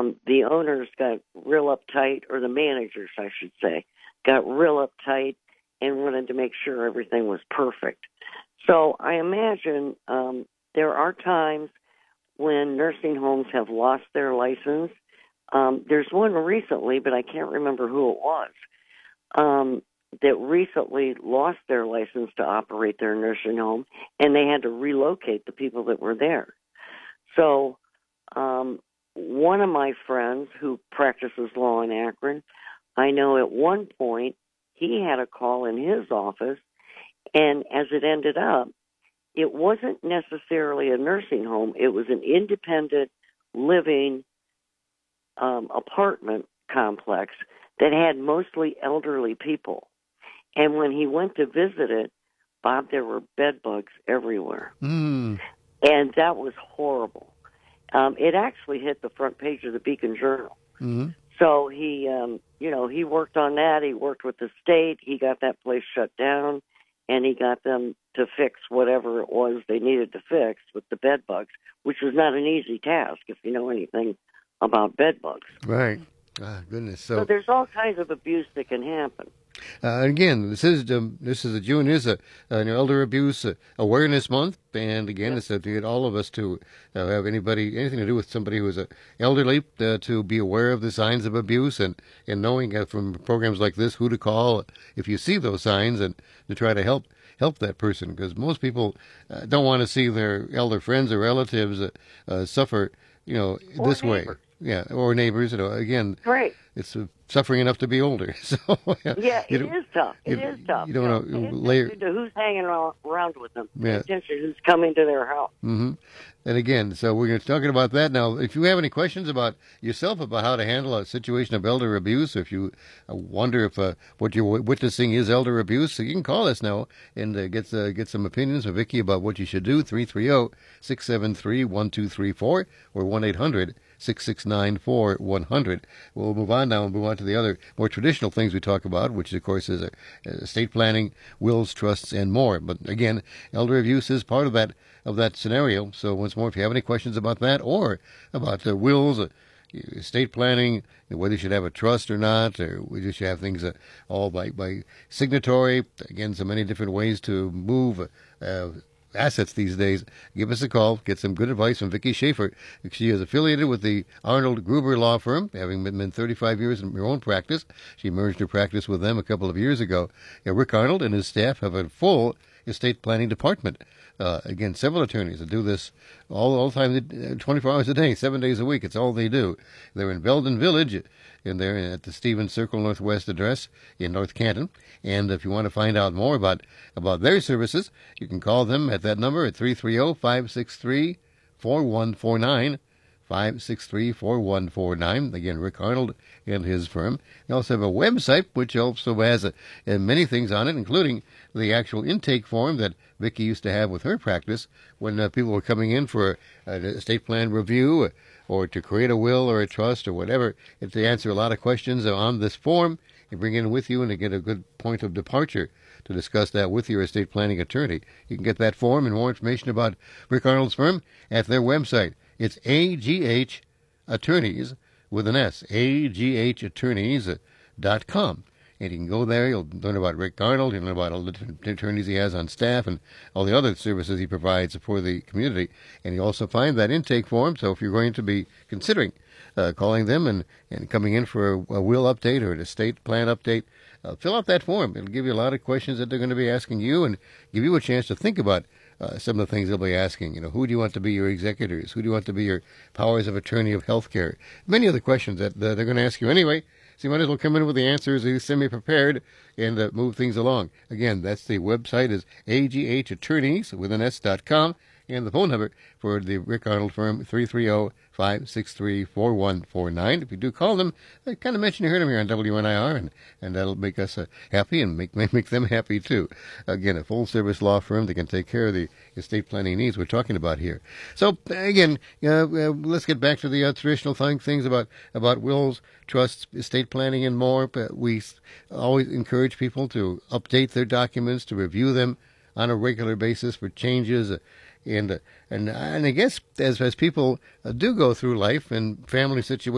the owners got real uptight, or the managers, I should say, got real uptight and wanted to make sure everything was perfect. So I imagine there are times when nursing homes have lost their license. There's one recently, but I can't remember who it was, that recently lost their license to operate their nursing home, and they had to relocate the people that were there. So one of my friends who practices law in Akron, I know at one point he had a call in his office, and as it ended up, it wasn't necessarily a nursing home. It was an independent living apartment complex that had mostly elderly people. And when he went to visit it, Bob, there were bed bugs everywhere. Mm. And that was horrible. It actually hit the front page of the Beacon Journal. Mm-hmm. So he, he worked on that. He worked with the state. He got that place shut down, and he got them to fix whatever it was they needed to fix with the bed bugs, which was not an easy task if you know anything about bed bugs. Right. Ah, goodness. So there's all kinds of abuse that can happen. Again, this is June is an elder abuse awareness month, and again, it's to get all of us to have anything to do with somebody who is elderly to be aware of the signs of abuse and knowing from programs like this who to call if you see those signs and to try to help that person, because most people don't want to see their elder friends or relatives suffer, this way. Yeah, or neighbors. Again, right. It's suffering enough to be older. So yeah, it is tough. It is tough. You don't want to layer to who's hanging around with them. Yeah. Attention to who's coming to their house. Mm-hmm. And again, so we're talking about that now. If you have any questions about yourself about how to handle a situation of elder abuse, or if you wonder if what you're witnessing is elder abuse, you can call us now and get some opinions from Vicki about what you should do. 330-673-1234 or 1-800-669-4100. We'll move on now and move on to the other more traditional things we talk about, which of course is estate planning, wills, trusts, and more. But again, elder abuse is part of that scenario. So once more, if you have any questions about that or about wills, estate planning, whether you should have a trust or not, or whether you should have things all by signatory. Again, so many different ways to move assets these days. Give us a call. Get some good advice from Vicki Schaefer. She is affiliated with the Arnold Gruber Law Firm, having been 35 years in her own practice. She merged her practice with them a couple of years ago. Rick Arnold and his staff have a full estate planning department. Again, several attorneys that do this all the time, 24 hours a day, 7 days a week. It's all they do. They're in Belden Village, and they're at the Stevens Circle Northwest address in North Canton. And if you want to find out more about their services, you can call them at that number at 330-563-4149. 563-4149. Again, Rick Arnold and his firm. They also have a website, which also has many things on it, including the actual intake form that Vicki used to have with her practice when people were coming in for an estate plan review or to create a will or a trust or whatever. If they answer a lot of questions on this form, you bring it in with you and to get a good point of departure to discuss that with your estate planning attorney. You can get that form and more information about Rick Arnold's firm at their website. It's AGH Attorneys with an S, aghattorneys.com. And you can go there, you'll learn about Rick Arnold, you'll learn about all the different attorneys he has on staff and all the other services he provides for the community. And you also find that intake form, so if you're going to be considering calling them and coming in for a will update or an estate plan update, fill out that form. It'll give you a lot of questions that they're going to be asking you and give you a chance to think about some of the things they'll be asking. Who do you want to be your executors? Who do you want to be your powers of attorney of health care? Many other questions that they're going to ask you anyway. So you might as well come in with the answers, semi-prepared, and move things along. Again, that's the website is aghattorneys with an S.com. And the phone number for the Rick Arnold firm, 330-563-4149. If you do call them, kind of mention you heard them here on WNIR, and that'll make us happy and make them happy too. Again, a full-service law firm that can take care of the estate planning needs we're talking about here. So, again, let's get back to the traditional things about wills, trusts, estate planning, and more. We always encourage people to update their documents, to review them on a regular basis for changes. And I guess as people do go through life and family situations,